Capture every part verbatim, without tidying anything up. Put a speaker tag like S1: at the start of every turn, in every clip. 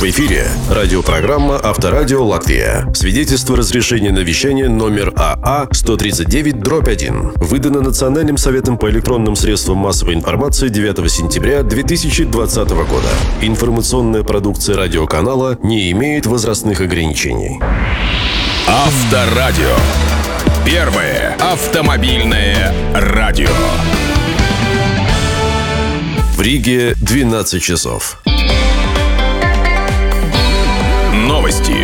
S1: В эфире радиопрограмма «Авторадио Латвия». Свидетельство разрешения на вещание номер А А сто тридцать девять дробь один. Выдано Национальным советом по электронным средствам массовой информации девятого сентября две тысячи двадцатого года. Информационная продукция радиоканала не имеет возрастных ограничений.
S2: Авторадио. Первое автомобильное радио.
S1: В Риге двенадцать часов.
S2: Новости.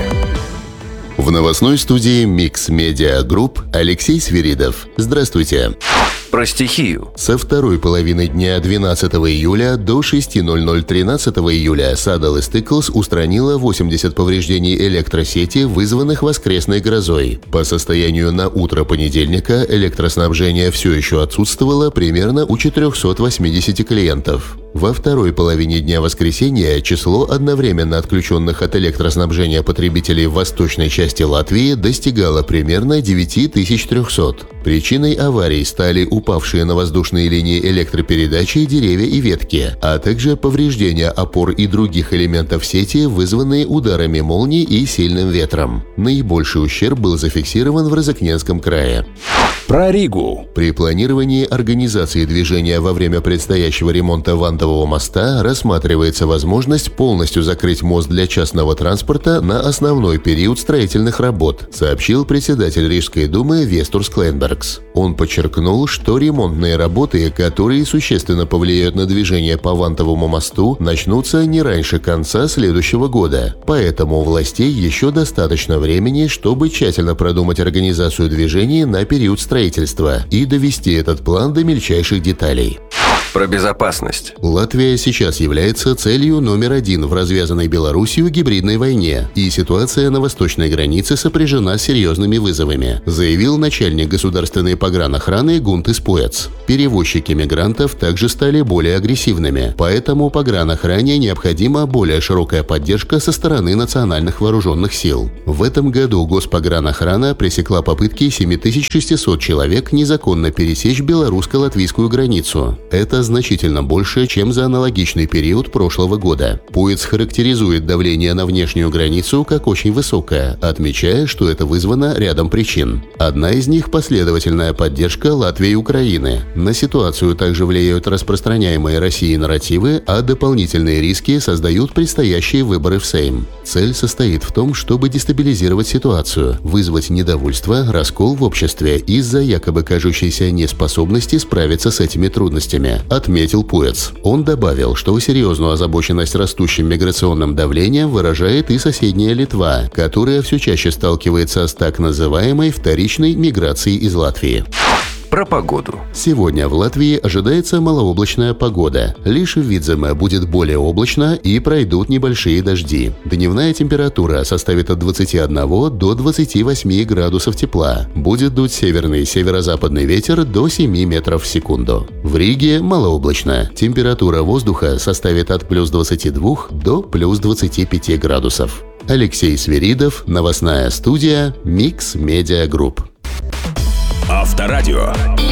S3: В новостной студии Mix Media Group Алексей Свиридов. Здравствуйте.
S4: Про стихию.
S3: Со второй половины дня двенадцатого июля до шести ноль-ноль тринадцатого июля Saddle Stickles устранила восемьдесят повреждений электросети, вызванных воскресной грозой. По состоянию на утро понедельника электроснабжение все еще отсутствовало примерно у четырехсот восьмидесяти клиентов. Во второй половине дня воскресенья число одновременно отключенных от электроснабжения потребителей в восточной части Латвии достигало примерно девять тысяч триста. Причиной аварий стали упавшие на воздушные линии электропередачи деревья и ветки, а также повреждения опор и других элементов сети, вызванные ударами молний и сильным ветром. Наибольший ущерб был зафиксирован в Розыкненском крае.
S2: Про Ригу.
S3: При планировании организации движения во время предстоящего ремонта Вантового моста рассматривается возможность полностью закрыть мост для частного транспорта на основной период строительных работ, сообщил председатель Рижской думы Вестурс Клейнбергс. Он подчеркнул, что ремонтные работы, которые существенно повлияют на движение по Вантовому мосту, начнутся не раньше конца следующего года. Поэтому у властей еще достаточно времени, чтобы тщательно продумать организацию движения на период строительства и довести этот план до мельчайших деталей.
S4: Про безопасность.
S3: Латвия сейчас является целью номер один в развязанной Белоруссию гибридной войне, и ситуация на восточной границе сопряжена с серьезными вызовами, заявил начальник государственной погранохраны Гунтис Пуэц. Перевозчики мигрантов также стали более агрессивными, поэтому погранохране необходима более широкая поддержка со стороны национальных вооруженных сил. В этом году Госпогранохрана пресекла попытки семь тысяч шестьсот человек незаконно пересечь белорусско-латвийскую границу. Это значительно больше, чем за аналогичный период прошлого года. Пуэц характеризует давление на внешнюю границу как очень высокое, отмечая, что это вызвано рядом причин. Одна из них – последовательная поддержка Латвии и Украины. На ситуацию также влияют распространяемые Россией нарративы, а дополнительные риски создают предстоящие выборы в Сейм. Цель состоит в том, чтобы дестабилизировать ситуацию, вызвать недовольство, раскол в обществе из-за якобы кажущейся неспособности справиться с этими трудностями, отметил Пуэц. Он добавил, что серьезную озабоченность растущим миграционным давлением выражает и соседняя Литва, которая все чаще сталкивается с так называемой вторичной миграцией из Латвии.
S4: Про погоду.
S3: Сегодня в Латвии ожидается малооблачная погода. Лишь в Видземе будет более облачно и пройдут небольшие дожди. Дневная температура составит от двадцати одного до двадцати восьми градусов тепла. Будет дуть северный и северо-западный ветер до семи метров в секунду. В Риге малооблачно. Температура воздуха составит от плюс двадцати двух до плюс двадцати пяти градусов. Алексей Свиридов, новостная студия Mix Media Group.
S2: Авторадио.